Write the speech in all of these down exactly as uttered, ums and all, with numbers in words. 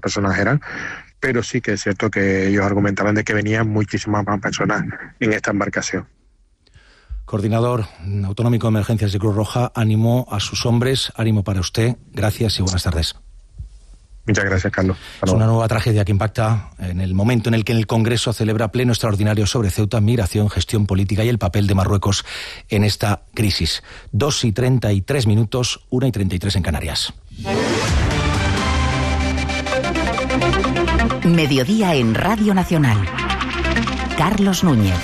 personas eran, pero sí que es cierto que ellos argumentaban de que venían muchísimas más personas en esta embarcación. Coordinador autonómico de emergencias de Cruz Roja, ánimo a sus hombres, ánimo para usted, gracias y buenas tardes. Muchas gracias, Carlos. Es una nueva tragedia que impacta en el momento en el que el Congreso celebra pleno extraordinario sobre Ceuta, migración, gestión política y el papel de Marruecos en esta crisis. Dos y treinta y tres minutos, una y treinta y tres en Canarias. Mediodía en Radio Nacional. Carlos Núñez.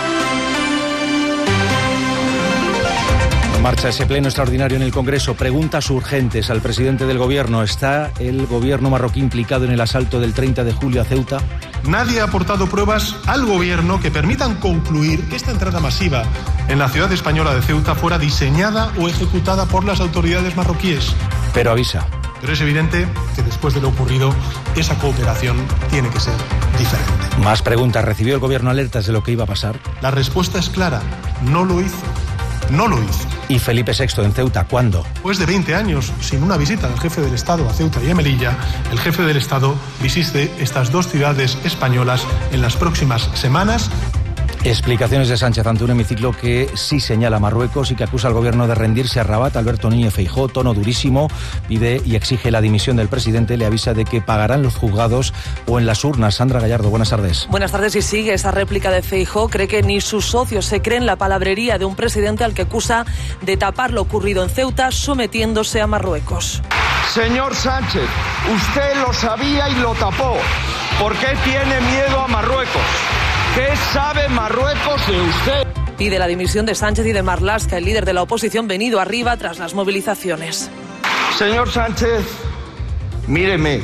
Marcha ese pleno extraordinario en el Congreso. Preguntas urgentes al presidente del Gobierno. ¿Está el Gobierno marroquí implicado en el asalto del treinta de julio a Ceuta? Nadie ha aportado pruebas al Gobierno que permitan concluir que esta entrada masiva en la ciudad española de Ceuta fuera diseñada o ejecutada por las autoridades marroquíes. Pero avisa. Pero es evidente que después de lo ocurrido, esa cooperación tiene que ser diferente. Más preguntas. ¿Recibió el Gobierno alertas de lo que iba a pasar? La respuesta es clara. No lo hizo. No lo hizo. ¿Y Felipe sexto en Ceuta cuándo? Después de veinte años sin una visita del jefe del Estado a Ceuta y a Melilla, el jefe del Estado visite estas dos ciudades españolas en las próximas semanas. Explicaciones de Sánchez ante un hemiciclo que sí señala a Marruecos y que acusa al Gobierno de rendirse a Rabat. Alberto Núñez Feijóo, tono durísimo, pide y exige la dimisión del presidente, le avisa de que pagarán los juzgados o en las urnas. Sandra Gallardo, buenas tardes. Buenas tardes. Y sigue esa réplica de Feijóo. Cree que ni sus socios se creen la palabrería de un presidente al que acusa de tapar lo ocurrido en Ceuta sometiéndose a Marruecos. Señor Sánchez, usted lo sabía y lo tapó. ¿Por qué tiene miedo a Marruecos? ¿Qué sabe Marruecos de usted? Pide la dimisión de Sánchez y de Marlaska, el líder de la oposición venido arriba tras las movilizaciones. Señor Sánchez, míreme,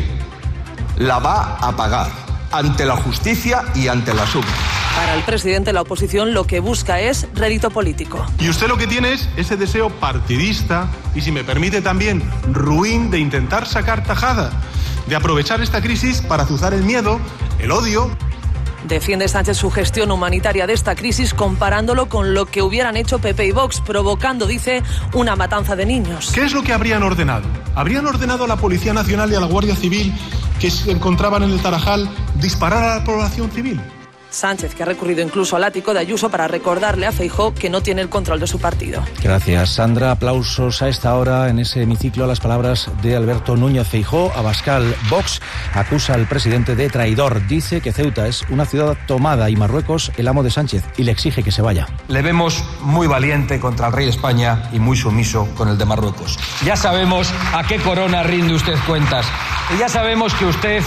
la va a pagar ante la justicia y ante la urnas. Para el presidente, la oposición lo que busca es rédito político. Y usted lo que tiene es ese deseo partidista y, si me permite también, ruin de intentar sacar tajada, de aprovechar esta crisis para azuzar el miedo, el odio. Defiende Sánchez su gestión humanitaria de esta crisis comparándolo con lo que hubieran hecho P P y Vox, provocando, dice, una matanza de niños. ¿Qué es lo que habrían ordenado? ¿Habrían ordenado a la Policía Nacional y a la Guardia Civil que se encontraban en el Tarajal disparar a la población civil? Sánchez, que ha recurrido incluso al ático de Ayuso para recordarle a Feijóo que no tiene el control de su partido. Gracias, Sandra. Aplausos a esta hora en ese hemiciclo a las palabras de Alberto Núñez Feijóo. Abascal, Vox, acusa al presidente de traidor. Dice que Ceuta es una ciudad tomada y Marruecos el amo de Sánchez y le exige que se vaya. Le vemos muy valiente contra el rey de España y muy sumiso con el de Marruecos. Ya sabemos a qué corona rinde usted cuentas. Y ya sabemos que usted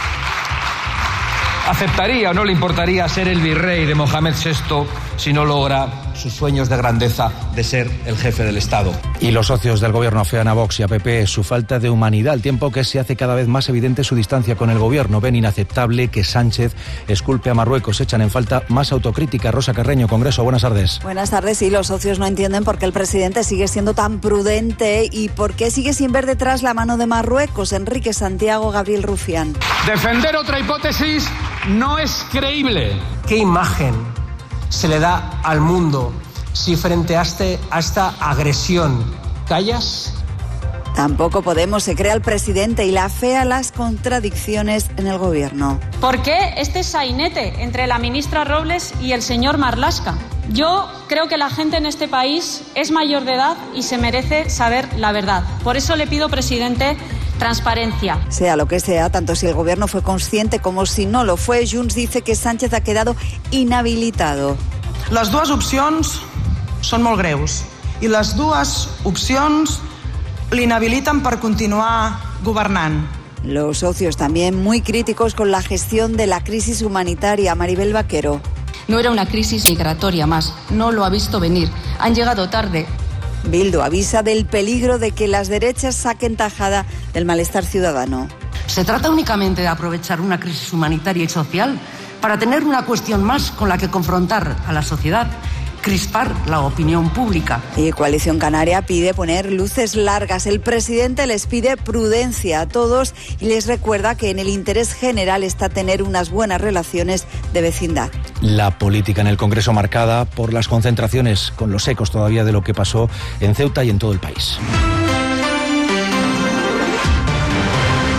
aceptaría o no le importaría ser el virrey de Mohamed sexto si no logra sus sueños de grandeza de ser el jefe del Estado. Y los socios del Gobierno afean a Vox y a P P su falta de humanidad, al tiempo que se hace cada vez más evidente su distancia con el Gobierno. Ven inaceptable que Sánchez esculpe a Marruecos. Echan en falta más autocrítica. Rosa Carreño, Congreso, buenas tardes. Buenas tardes. Y los socios no entienden por qué el presidente sigue siendo tan prudente y por qué sigue sin ver detrás la mano de Marruecos. Enrique Santiago, Gabriel Rufián. Defender otra hipótesis no es creíble. ¿Qué imagen se le da al mundo si frente a, este, a esta agresión callas? Tampoco Podemos se cree al presidente y la afea las contradicciones en el Gobierno. ¿Por qué este sainete entre la ministra Robles y el señor Marlaska? Yo creo que la gente en este país es mayor de edad y se merece saber la verdad. Por eso le pido, presidente, transparencia. Sea lo que sea, tanto si el Gobierno fue consciente como si no lo fue, Junts dice que Sánchez ha quedado inhabilitado. Les dues opcions són molt greus i les dues opcions l'inhabiliten per continuar governant. Los socios también muy críticos con la gestión de la crisis humanitaria. Maribel Vaquero. No era una crisis migratoria más, no lo ha visto venir. Han llegado tarde. Bildu avisa del peligro de que las derechas saquen tajada del malestar ciudadano. ¿Se trata únicamente de aprovechar una crisis humanitaria y social para tener una cuestión más con la que confrontar a la sociedad, crispar la opinión pública? Y Coalición Canaria pide poner luces largas. El presidente les pide prudencia a todos y les recuerda que en el interés general está tener unas buenas relaciones de vecindad. La política en el Congreso marcada por las concentraciones, con los ecos todavía de lo que pasó en Ceuta y en todo el país. En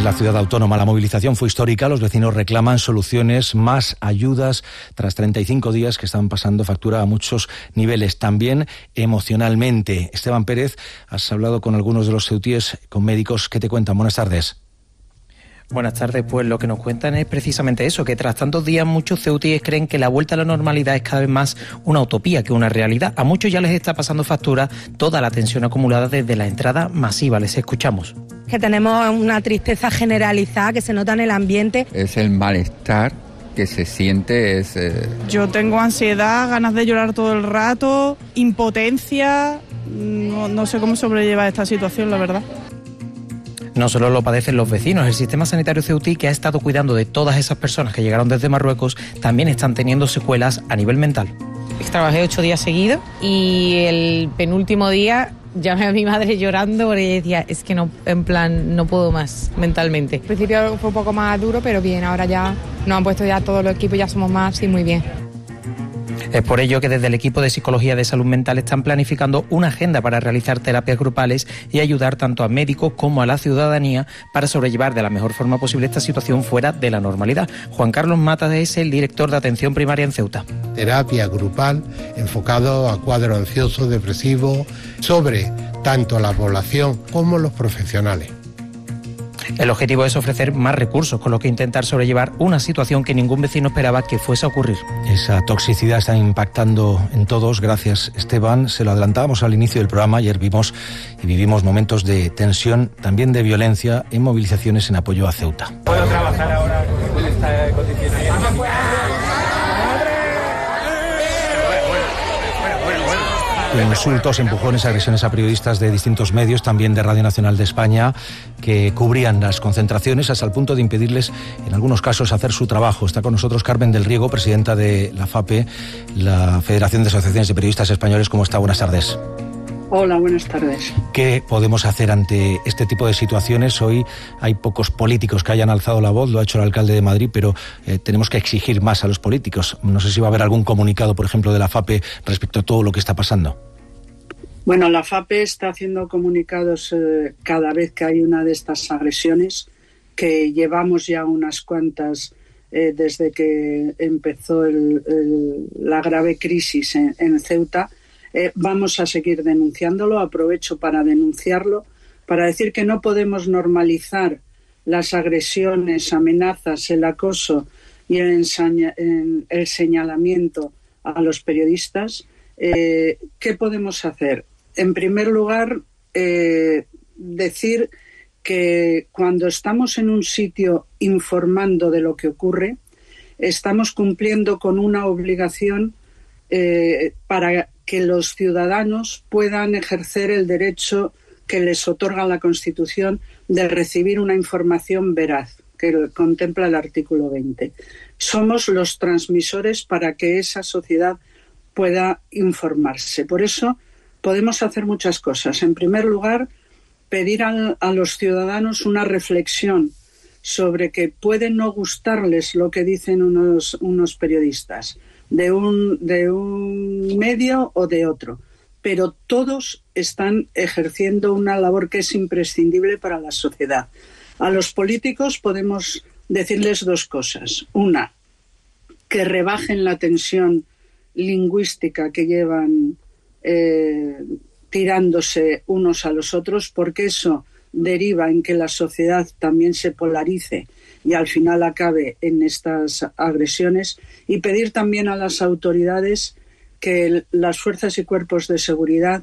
la ciudad autónoma. La movilización fue histórica. Los vecinos reclaman soluciones, más ayudas, tras treinta y cinco días que están pasando factura a muchos niveles, también emocionalmente. Esteban Pérez, has hablado con algunos de los ceutíes, con médicos. ¿Qué te cuentan? Buenas tardes. Buenas tardes, pues lo que nos cuentan es precisamente eso, que tras tantos días muchos ceutíes creen que la vuelta a la normalidad es cada vez más una utopía que una realidad. A muchos ya les está pasando factura toda la tensión acumulada desde la entrada masiva. Les escuchamos. Que tenemos una tristeza generalizada que se nota en el ambiente. Es el malestar que se siente. Es, eh... Yo tengo ansiedad, ganas de llorar todo el rato, impotencia, no, no sé cómo sobrellevar esta situación, la verdad. No solo lo padecen los vecinos, el sistema sanitario ceutí, que ha estado cuidando de todas esas personas que llegaron desde Marruecos, también están teniendo secuelas a nivel mental. Trabajé ocho días seguidos y el penúltimo día llamé a mi madre llorando porque ella decía, es que no, en plan, no puedo más mentalmente. Al principio fue un poco más duro, pero bien, ahora ya nos han puesto ya todos los equipos, ya somos más y muy bien. Es por ello que desde el equipo de Psicología de Salud Mental están planificando una agenda para realizar terapias grupales y ayudar tanto a médicos como a la ciudadanía para sobrellevar de la mejor forma posible esta situación fuera de la normalidad. Juan Carlos Matas es el director de Atención Primaria en Ceuta. Terapia grupal enfocado a cuadros ansiosos, depresivos, sobre tanto la población como los profesionales. El objetivo es ofrecer más recursos, con lo que intentar sobrellevar una situación que ningún vecino esperaba que fuese a ocurrir. Esa toxicidad está impactando en todos. Gracias, Esteban. Se lo adelantábamos al inicio del programa. Ayer vimos y vivimos momentos de tensión, también de violencia, en movilizaciones en apoyo a Ceuta. ¿Puedo trabajar ahora con esta condición? Insultos, empujones, agresiones a periodistas de distintos medios, también de Radio Nacional de España, que cubrían las concentraciones hasta el punto de impedirles, en algunos casos, hacer su trabajo. Está con nosotros Carmen del Riego, presidenta de la FAPE, la Federación de Asociaciones de Periodistas Españoles. ¿Cómo está? Buenas tardes. Hola, buenas tardes. ¿Qué podemos hacer ante este tipo de situaciones? Hoy hay pocos políticos que hayan alzado la voz, lo ha hecho el alcalde de Madrid, pero eh, tenemos que exigir más a los políticos. No sé si va a haber algún comunicado, por ejemplo, de la FAPE respecto a todo lo que está pasando. Bueno, la FAPE está haciendo comunicados eh, cada vez que hay una de estas agresiones, que llevamos ya unas cuantas eh, desde que empezó el, el, la grave crisis en, en Ceuta. Eh, vamos a seguir denunciándolo. Aprovecho para denunciarlo, para decir que no podemos normalizar las agresiones, amenazas, el acoso y el, ensaña, en, el señalamiento a los periodistas. Eh, ¿Qué podemos hacer? En primer lugar, eh, decir que cuando estamos en un sitio informando de lo que ocurre, estamos cumpliendo con una obligación eh, para que los ciudadanos puedan ejercer el derecho que les otorga la Constitución de recibir una información veraz, que contempla el artículo veinte. Somos los transmisores para que esa sociedad pueda informarse. Por eso podemos hacer muchas cosas. En primer lugar, pedir a, a los ciudadanos una reflexión sobre que puede no gustarles lo que dicen unos, unos periodistas, de un, de un medio o de otro, pero todos están ejerciendo una labor que es imprescindible para la sociedad. A los políticos podemos decirles dos cosas. Una, que rebajen la tensión lingüística que llevan eh, tirándose unos a los otros, porque eso deriva en que la sociedad también se polarice y al final acabe en estas agresiones, y pedir también a las autoridades que las fuerzas y cuerpos de seguridad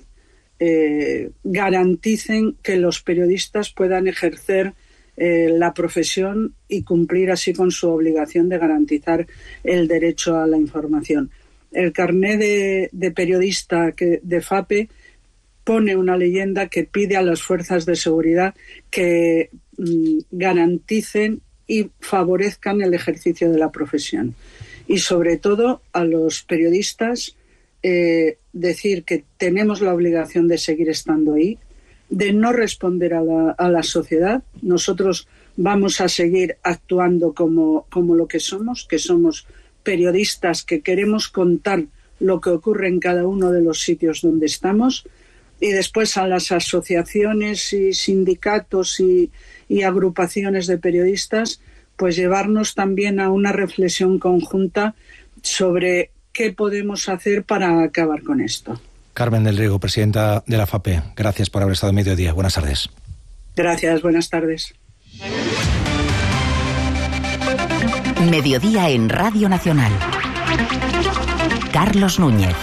eh, garanticen que los periodistas puedan ejercer eh, la profesión y cumplir así con su obligación de garantizar el derecho a la información. El carné de, de periodista que, de FAPE pone una leyenda que pide a las fuerzas de seguridad que mm, garanticen y favorezcan el ejercicio de la profesión. Y sobre todo a los periodistas eh, decir que tenemos la obligación de seguir estando ahí, de no responder a la, a la sociedad. Nosotros vamos a seguir actuando como, como lo que somos, que somos periodistas que queremos contar lo que ocurre en cada uno de los sitios donde estamos, y después a las asociaciones y sindicatos y, y agrupaciones de periodistas, pues llevarnos también a una reflexión conjunta sobre qué podemos hacer para acabar con esto. Carmen del Riego, presidenta de la FAPE, gracias por haber estado en Mediodía. Buenas tardes. Gracias, buenas tardes. Mediodía en Radio Nacional. Carlos Núñez.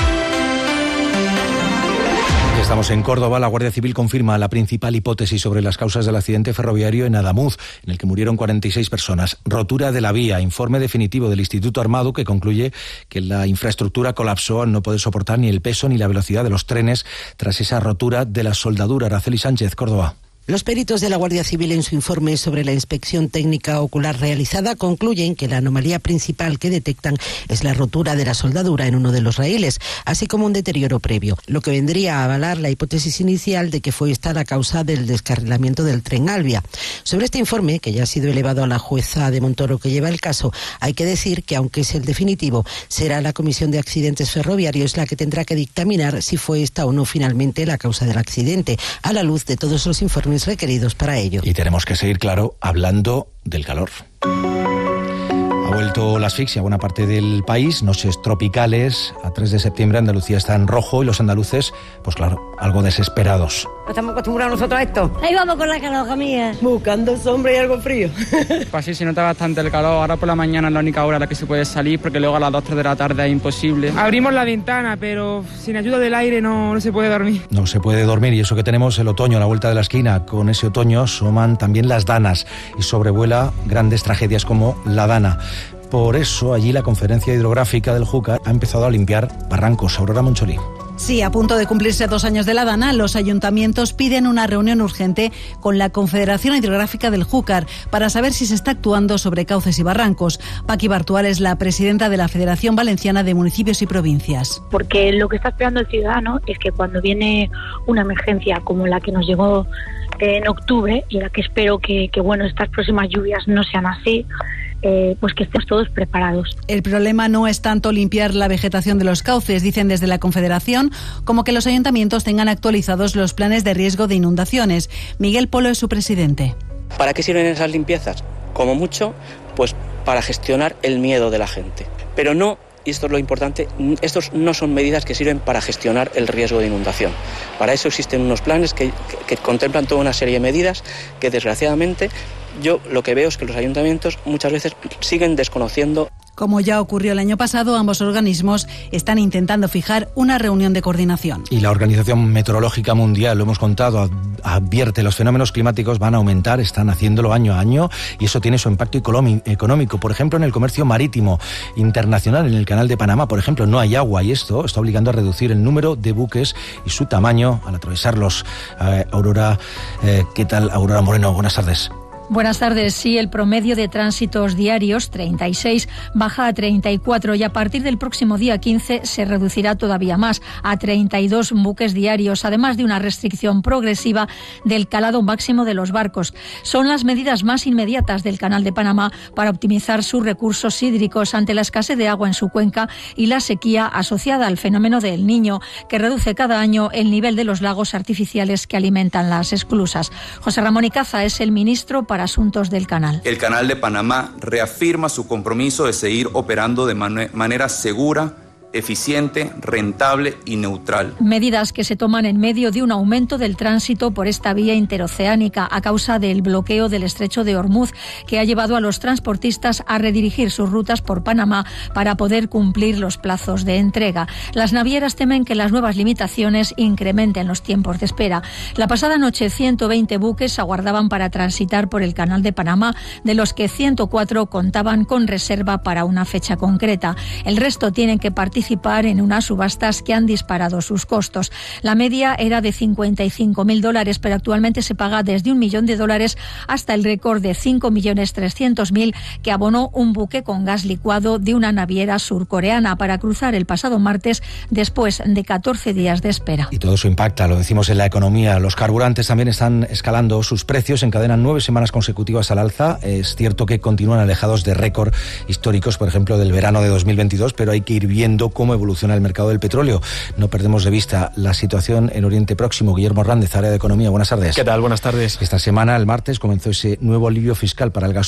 Estamos en Córdoba. La Guardia Civil confirma la principal hipótesis sobre las causas del accidente ferroviario en Adamuz, en el que murieron cuarenta y seis personas. Rotura de la vía. Informe definitivo del Instituto Armado que concluye que la infraestructura colapsó al no poder soportar ni el peso ni la velocidad de los trenes tras esa rotura de la soldadura. Araceli Sánchez, Córdoba. Los peritos de la Guardia Civil, en su informe sobre la inspección técnica ocular realizada, concluyen que la anomalía principal que detectan es la rotura de la soldadura en uno de los raíles, así como un deterioro previo, lo que vendría a avalar la hipótesis inicial de que fue esta la causa del descarrilamiento del tren Albia. Sobre este informe, que ya ha sido elevado a la jueza de Montoro que lleva el caso, hay que decir que, aunque es el definitivo, será la Comisión de Accidentes Ferroviarios la que tendrá que dictaminar si fue esta o no finalmente la causa del accidente, a la luz de todos los informes requeridos para ello. Y tenemos que seguir, claro, hablando del calor. Ha vuelto la asfixia a buena parte del país, noches tropicales. A tres de septiembre Andalucía está en rojo y los andaluces, pues claro, algo desesperados. ¿No estamos acostumbrados nosotros a esto? Ahí vamos con la calor, mía. Buscando sombra y algo frío. Pues sí, se nota bastante el calor. Ahora por la mañana es la única hora a la que se puede salir, porque luego a las dos, tres de la tarde es imposible. Abrimos la ventana, pero sin ayuda del aire no, no se puede dormir. No se puede dormir, y eso que tenemos el otoño a la vuelta de la esquina. Con ese otoño asoman también las danas y sobrevuela grandes tragedias como la Dana. Por eso allí la Conferencia Hidrográfica del Júcar ha empezado a limpiar barrancos. Aurora Moncholí. Sí, a punto de cumplirse dos años de la Dana, los ayuntamientos piden una reunión urgente con la Confederación Hidrográfica del Júcar para saber si se está actuando sobre cauces y barrancos. Paqui Bartual es la presidenta de la Federación Valenciana de Municipios y Provincias. Porque lo que está esperando el ciudadano es que cuando viene una emergencia como la que nos llegó en octubre, y la que espero que, que bueno, estas próximas lluvias no sean así, Eh, pues que estemos todos preparados. El problema no es tanto limpiar la vegetación de los cauces, dicen desde la Confederación, como que los ayuntamientos tengan actualizados los planes de riesgo de inundaciones. Miguel Polo es su presidente. ¿Para qué sirven esas limpiezas? Como mucho, pues para gestionar el miedo de la gente. Pero no, y esto es lo importante, estos no son medidas que sirven para gestionar el riesgo de inundación. Para eso existen unos planes que, que, que contemplan toda una serie de medidas que, desgraciadamente, yo lo que veo es que los ayuntamientos muchas veces siguen desconociendo. Como ya ocurrió el año pasado, ambos organismos están intentando fijar una reunión de coordinación. Y la Organización Meteorológica Mundial, lo hemos contado, advierte los fenómenos climáticos van a aumentar, están haciéndolo año a año, y eso tiene su impacto económico. Por ejemplo, en el comercio marítimo internacional, en el Canal de Panamá, por ejemplo, no hay agua, y esto está obligando a reducir el número de buques y su tamaño al atravesarlos. Eh, Aurora, eh, ¿qué tal? Aurora Moreno, buenas tardes. Buenas tardes. Sí, el promedio de tránsitos diarios, treinta y seis, baja a treinta y cuatro, y a partir del próximo día quince se reducirá todavía más, a treinta y dos buques diarios, además de una restricción progresiva del calado máximo de los barcos. Son las medidas más inmediatas del Canal de Panamá para optimizar sus recursos hídricos ante la escasez de agua en su cuenca y la sequía asociada al fenómeno del Niño, que reduce cada año el nivel de los lagos artificiales que alimentan las esclusas. José Ramón Icaza es el ministro para Asuntos del Canal. El Canal de Panamá reafirma su compromiso de seguir operando de man- manera segura, eficiente, rentable y neutral. Medidas que se toman en medio de un aumento del tránsito por esta vía interoceánica a causa del bloqueo del estrecho de Hormuz, que ha llevado a los transportistas a redirigir sus rutas por Panamá para poder cumplir los plazos de entrega. Las navieras temen que las nuevas limitaciones incrementen los tiempos de espera. La pasada noche ciento veinte buques aguardaban para transitar por el Canal de Panamá, de los que ciento cuatro contaban con reserva para una fecha concreta. El resto tienen que participar participar en unas subastas que han disparado sus costos. La media era de cincuenta y cinco mil dólares, pero actualmente se paga desde un millón de dólares hasta el récord de cinco millones trescientos mil que abonó un buque con gas licuado de una naviera surcoreana para cruzar el pasado martes después de catorce días de espera. Y todo eso impacta, lo decimos, en la economía. Los carburantes también están escalando sus precios, encadenan nueve semanas consecutivas al alza. Es cierto que continúan alejados de récord históricos, por ejemplo, del verano de dos mil veintidós, pero hay que ir viendo cómo evoluciona el mercado del petróleo. No perdemos de vista la situación en Oriente Próximo. Guillermo Hernández, área de Economía. Buenas tardes. ¿Qué tal? Buenas tardes. Esta semana, el martes, comenzó ese nuevo alivio fiscal para el gas